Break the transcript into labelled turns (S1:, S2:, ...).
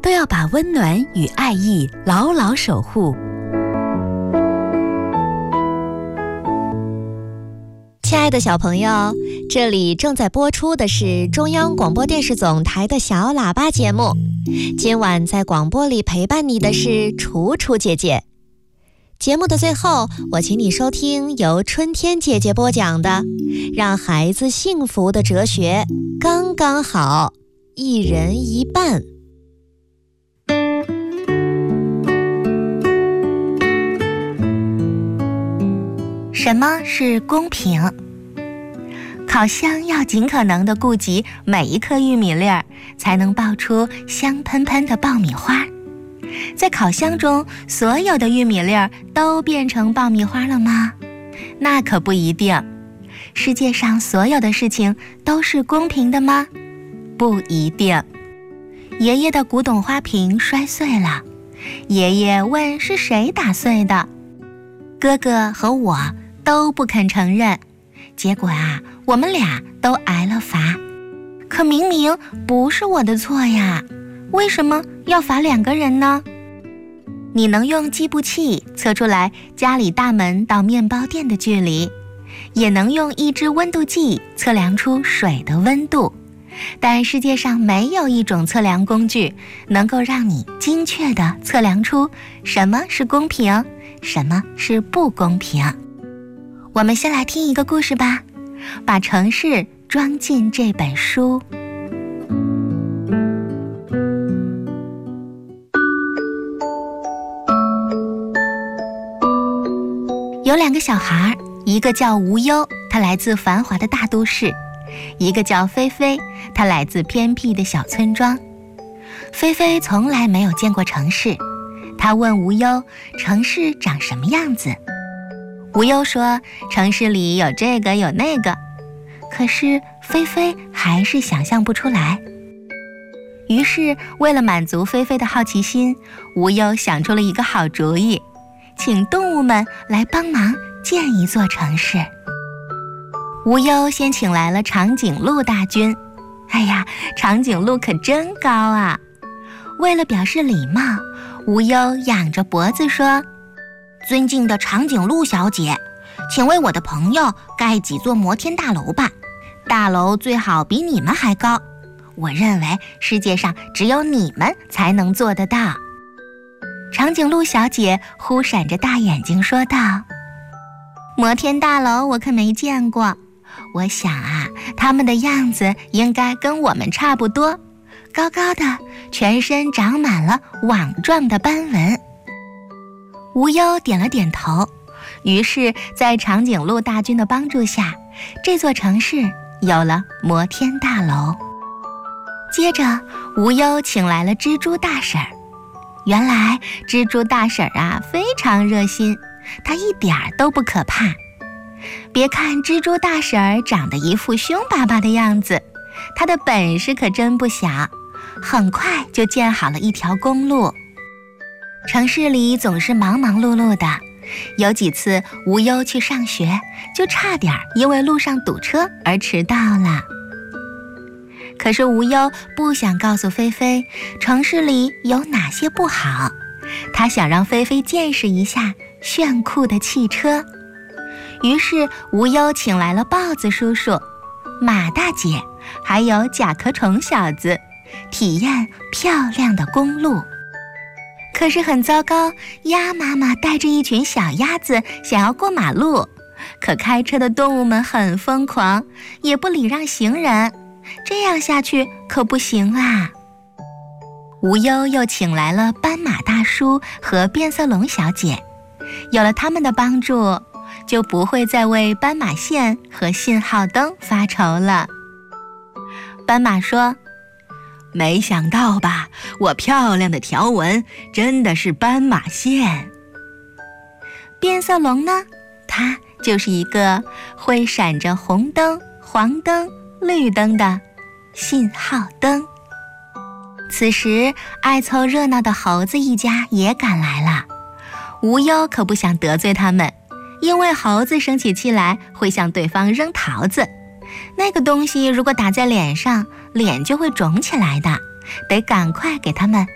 S1: 都要把温暖与爱意牢牢守护。
S2: 亲爱的小朋友，这里正在播出的是中央广播电视总台的小喇叭节目。今晚在广播里陪伴你的是楚楚姐姐。节目的最后，我请你收听由春天姐姐播讲的让孩子幸福的哲学刚刚好，一人一半。
S3: 什么是公平？烤箱要尽可能地顾及每一颗玉米粒儿，才能爆出香喷喷的爆米花。在烤箱中，所有的玉米粒儿都变成爆米花了吗？那可不一定。世界上所有的事情都是公平的吗？不一定。爷爷的古董花瓶摔碎了，爷爷问是谁打碎的，哥哥和我都不肯承认，结果我们俩都挨了罚。可明明不是我的错呀，为什么要罚2个人呢？你能用计步器测出来家里大门到面包店的距离，也能用一支温度计测量出水的温度，但世界上没有一种测量工具能够让你精确地测量出什么是公平，什么是不公平。我们先来听一个故事吧，把城市装进这本书。有2个小孩，一个叫无忧，他来自繁华的大都市；一个叫菲菲，他来自偏僻的小村庄。菲菲从来没有见过城市，他问无忧城市长什么样子。无忧说城市里有这个有那个，可是菲菲还是想象不出来。于是为了满足菲菲的好奇心，无忧想出了一个好主意，请动物们来帮忙建一座城市。无忧先请来了长颈鹿大军。哎呀，长颈鹿可真高啊！为了表示礼貌，无忧仰着脖子说，尊敬的长颈鹿小姐，请为我的朋友盖几座摩天大楼吧，大楼最好比你们还高，我认为世界上只有你们才能做得到。长颈鹿小姐忽闪着大眼睛说道，摩天大楼我可没见过，我想他们的样子应该跟我们差不多，高高的，全身长满了网状的斑纹。无忧点了点头，于是在长颈鹿大军的帮助下，这座城市有了摩天大楼。接着无忧请来了蜘蛛大婶儿。原来蜘蛛大婶儿非常热心，她一点儿都不可怕。别看蜘蛛大婶儿长得一副凶巴巴的样子，她的本事可真不小，很快就建好了一条公路。城市里总是忙忙碌碌的，有几次无忧去上学，就差点因为路上堵车而迟到了。可是无忧不想告诉菲菲城市里有哪些不好，他想让菲菲见识一下炫酷的汽车。于是无忧请来了豹子叔叔、马大姐还有甲壳虫小子，体验漂亮的公路。可是很糟糕，鸭妈妈带着一群小鸭子想要过马路，可开车的动物们很疯狂，也不礼让行人，这样下去可不行啊。无忧又请来了斑马大叔和变色龙小姐，有了他们的帮助，就不会再为斑马线和信号灯发愁了。斑马说，
S4: 没想到吧，我漂亮的条纹真的是斑马线。
S3: 变色龙呢，它就是一个会闪着红灯、黄灯、绿灯的信号灯。此时爱凑热闹的猴子一家也赶来了，无忧可不想得罪他们，因为猴子生起气来会向对方扔桃子，那个东西如果打在脸上，脸就会肿起来的，得赶快给他们